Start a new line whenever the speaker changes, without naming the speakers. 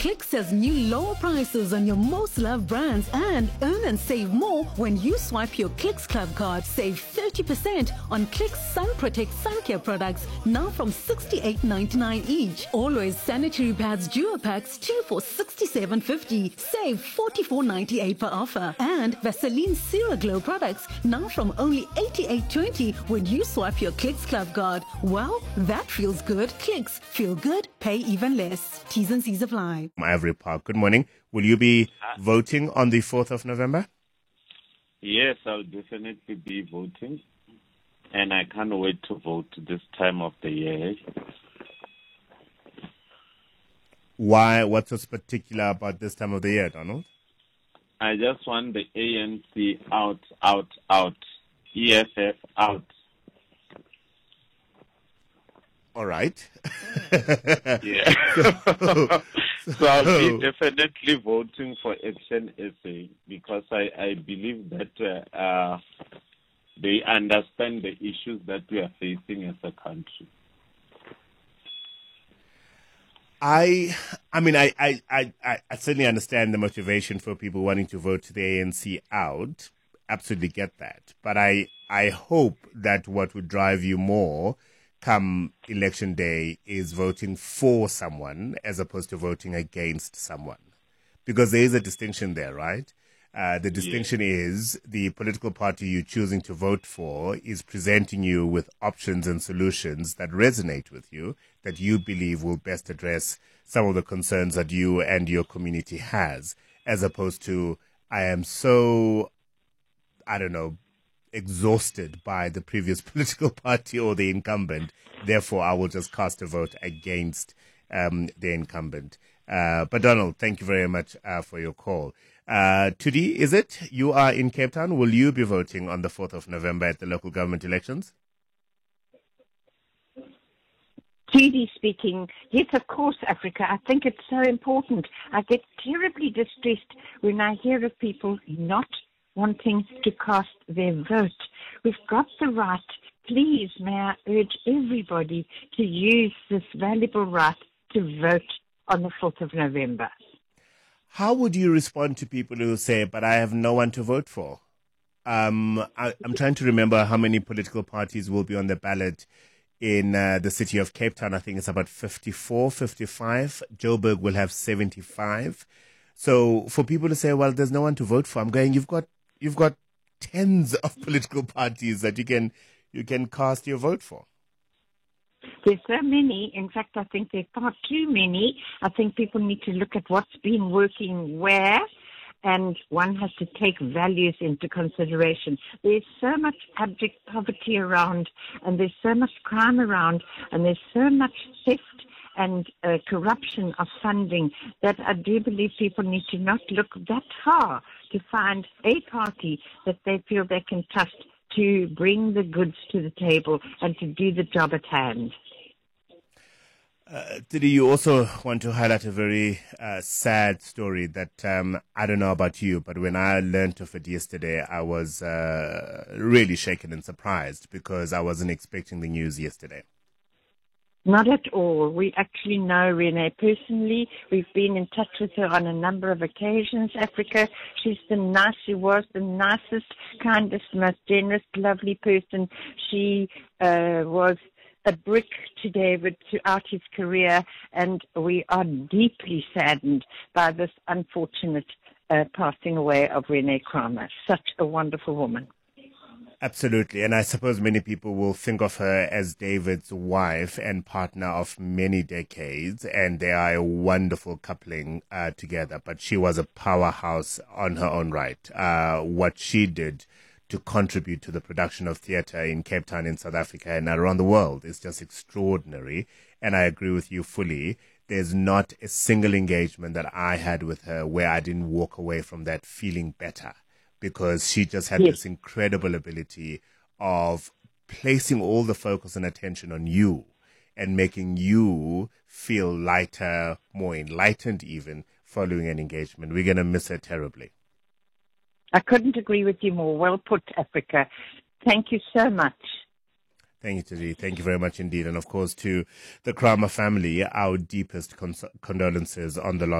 Clicks has new lower prices on your most loved brands and earn and save more when you swipe your Clicks Club card. Save 30% on Clicks Sun Protect Sun Care products now from $68.99 each. Always sanitary pads duo packs 2 for $67.50. Save $44.98 per offer. And Vaseline Cera Glow products now from only $88.20 when you swipe your Clicks Club card. Well, that feels good. Clicks, feel good, pay even less. T's and C's apply.
Ivory Park, good morning. Will you be voting on the 4th of November?
Yes, I'll definitely be voting. And I can't wait to vote this time of the year.
Why? What's so particular about this time of the year, Donald?
I just want the ANC out, out, out. EFF out.
All right.
Yeah. So I'll be definitely voting for Action SA because I believe that they understand the issues that we are facing as a country.
I mean, I certainly understand the motivation for people wanting to vote the ANC out. Absolutely get that. But I hope that what would drive you more come election day is voting for someone as opposed to voting against someone. Because there is a distinction there, right? The distinction is the political party you're choosing to vote for is presenting you with options and solutions that resonate with you, that you believe will best address some of the concerns that you and your community has, as opposed to, I am so, exhausted by the previous political party or the incumbent. Therefore, I will just cast a vote against the incumbent. But Donald, thank you very much for your call. Tudi, is it? You are in Cape Town. Will you be voting on the 4th of November at the local government elections?
Judy speaking. Yes, of course, Africa. I think it's so important. I get terribly distressed when I hear of people not wanting to cast their vote. We've got the right. Please, may I urge everybody to use this valuable right to vote on the 4th of November.
How would you respond to people who say, but I have no one to vote for? I'm trying to remember how many political parties will be on the ballot in the city of Cape Town. I think it's about 54, 55. Joburg will have 75. So for people to say, well, there's no one to vote for, I'm going, you've got tens of political parties that you can cast your vote for.
There's so many. In fact, I think there are far too many. I think people need to look at what's been working where, and one has to take values into consideration. There's so much abject poverty around, and there's so much crime around, and there's so much theft and corruption of funding that I do believe people need to not look that far to find a party that they feel they can trust to bring the goods to the table and to do the job at hand.
Didi, you also want to highlight a very sad story that I don't know about you, but when I learned of it yesterday, I was really shaken and surprised because I wasn't expecting the news yesterday.
Not at all. We actually know Renee personally. We've been in touch with her on a number of occasions, Africa. She was the nicest, kindest, most generous, lovely person. She was a brick to David throughout his career, and we are deeply saddened by this unfortunate passing away of Renee Kramer. Such a wonderful woman.
Absolutely. And I suppose many people will think of her as David's wife and partner of many decades, and they are a wonderful coupling together. But she was a powerhouse on her own right. What she did to contribute to the production of theatre in Cape Town, in South Africa, and around the world is just extraordinary. And I agree with you fully. There's not a single engagement that I had with her where I didn't walk away from that feeling better, because she just had this incredible ability of placing all the focus and attention on you and making you feel lighter, more enlightened even, following an engagement. We're going to miss her terribly.
I couldn't agree with you more. Well put, Africa. Thank you so much.
Thank you, Tudi. Thank you very much indeed. And of course, to the Kramer family, our deepest condolences on the loss